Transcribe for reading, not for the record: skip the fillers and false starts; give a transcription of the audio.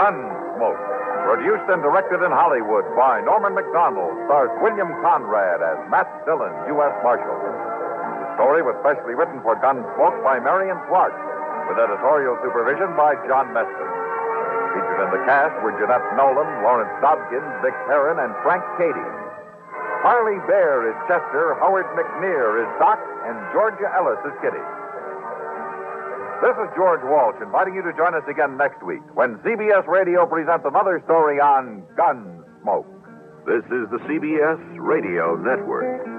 Gunsmoke. Produced and directed in Hollywood by Norman McDonald, stars William Conrad as Matt Dillon, U.S. Marshal. The story was specially written for Gunsmoke by Marion Clark, with editorial supervision by John Meston. Featured in the cast were Jeanette Nolan, Lawrence Dobkins, Vic Perrin, and Frank Cady. Harley Bear is Chester, Howard McNear is Doc, and Georgia Ellis is Kitty. This is George Walsh inviting you to join us again next week when CBS Radio presents another story on Gunsmoke. This is the CBS Radio Network.